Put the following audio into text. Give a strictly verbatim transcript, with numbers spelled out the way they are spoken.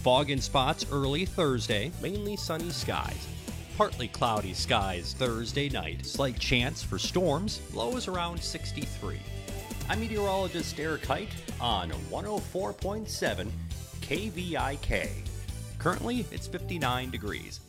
Fog in spots early Thursday, mainly sunny skies. Partly cloudy skies Thursday night. Slight chance for storms, lows around sixty-three. I'm meteorologist Eric Height on one oh four point seven K V I K. Currently, it's fifty-nine degrees.